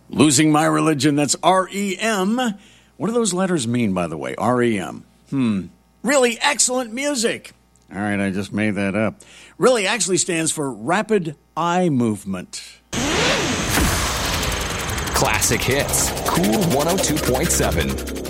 Losing My Religion, that's R-E-M. What do those letters mean, by the way? R-E-M. Really excellent music. All right, I just made that up. Really actually stands for Rapid Eye Movement. Classic Hits, Cool 102.7.